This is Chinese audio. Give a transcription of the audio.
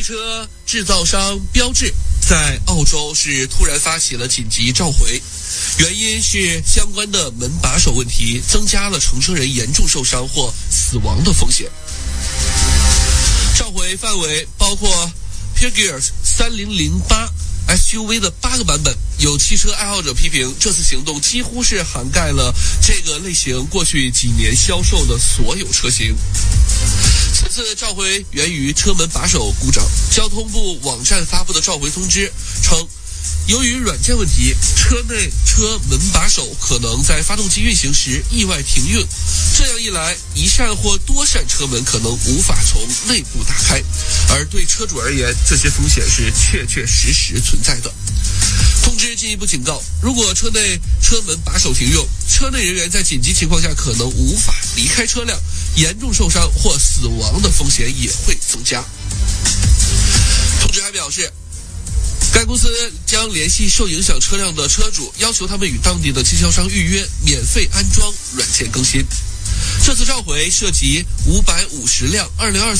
车制造商标致在澳洲是突然发起了紧急召回，原因是相关的门把手问题增加了乘车人严重受伤或死亡的风险。召回范围包括 Peergears 3008 SUV 的8个版本，有汽车爱好者批评这次行动几乎是涵盖了这个类型过去几年销售的所有车型。此次召回源于车门把手故障，交通部网站发布的召回通知称，由于软件问题，车内车门把手可能在发动机运行时意外停运，这样一来，一扇或多扇车门可能无法从内部打开，而对车主而言，这些风险是确确实实存在的。通知进一步警告，如果车内车门把手停用，车内人员在紧急情况下可能无法离开车辆，严重受伤或死亡的风险也会增加。通知还表示，该公司将联系受影响车辆的车主，要求他们与当地的经销商预约免费安装软件更新。这次召回涉及550辆2024